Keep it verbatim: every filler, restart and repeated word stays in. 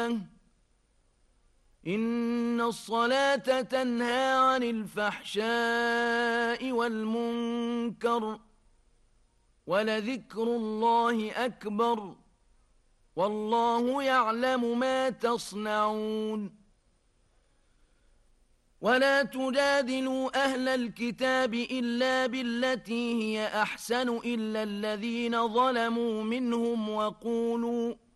إن الصلاة تنهى عن الفحشاء والمنكر ولذكر الله أكبر والله يعلم ما تصنعون ولا تجادلوا أهل الكتاب إلا بالتي هي أحسن إلا الذين ظلموا منهم وقولوا